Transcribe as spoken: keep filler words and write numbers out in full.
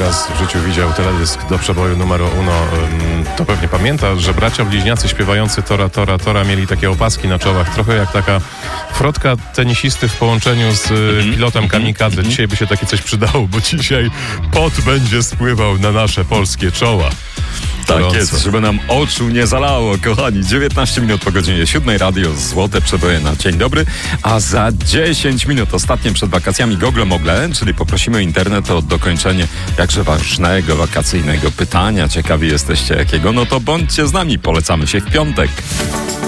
raz w życiu widział teledysk do przeboju numer uno, to pewnie pamięta, że bracia bliźniacy śpiewający Tora, Tora, Tora mieli takie opaski na czołach, trochę jak taka frotka tenisisty w połączeniu z mm-hmm. pilotem kamikadze. Mm-hmm. Dzisiaj by się takie coś przydało, bo dzisiaj pot będzie spływał na nasze polskie czoła. Tak Gorąco. jest, żeby nam oczu nie zalało, kochani. dziewiętnaście minut po godzinie siódmej, radio Złote Przeboje na Dzień Dobry, a za dziesięć minut, ostatnie przed wakacjami, Gogle Mogle, czyli poprosimy internet o dokończenie jakże ważnego wakacyjnego pytania. Ciekawi jesteście jakiego? No to bądźcie z nami, polecamy się w piątek.